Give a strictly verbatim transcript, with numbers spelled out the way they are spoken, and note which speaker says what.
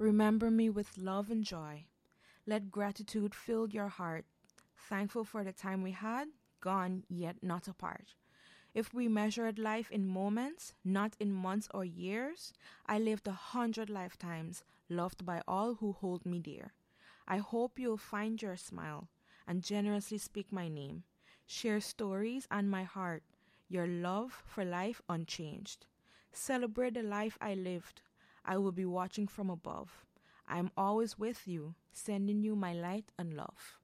Speaker 1: Remember me with love and joy. Let gratitude fill your heart, thankful for the time we had, gone yet not apart. If we measured life in moments, not in months or years, I lived a hundred lifetimes, loved by all who hold me dear. I hope you'll find your smile and generously speak my name. Share stories and my heart, your love for life unchanged. Celebrate the life I lived. I will be watching from above. I am always with you, sending you my light and love.